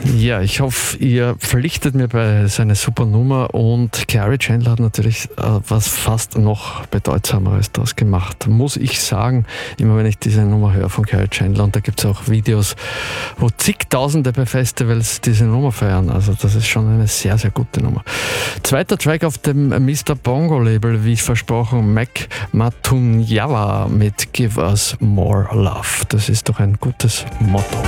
Ja, ich hoffe, ihr pflichtet mir bei seiner super Nummer, und Clary Chandler hat natürlich was fast noch bedeutsameres daraus gemacht, muss ich sagen, immer wenn ich diese Nummer höre von Clary Chandler, und da gibt es auch Videos, wo zigtausende bei Festivals diese Nummer feiern, also das ist schon eine sehr, sehr gute Nummer. Zweiter Track auf dem Mr. Bongo Label, wie versprochen, Mac Matunyawa mit Give Us More Love. Das ist doch ein gutes Motto.